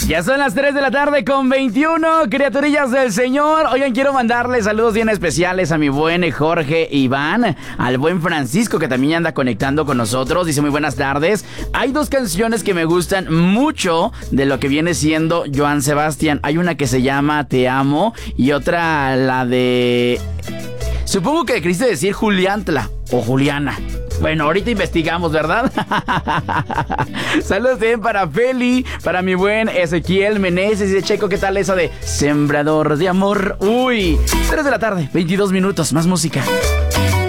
Ya son las 3 de la tarde con 21, criaturillas del Señor. Oigan, quiero mandarles saludos bien especiales a mi buen Jorge Iván, al buen Francisco, que también anda conectando con nosotros. Dice muy buenas tardes. Hay dos canciones que me gustan mucho de lo que viene siendo Joan Sebastián. Hay una que se llama Te Amo y otra la de... Supongo que quisiste decir Juliantla o Juliana. Bueno, ahorita investigamos, ¿verdad? Saludos también para Feli, para mi buen Ezequiel Meneses. Y de Checo, ¿qué tal esa de Sembrador de Amor? Uy, 3 de la tarde, 22 minutos, más música.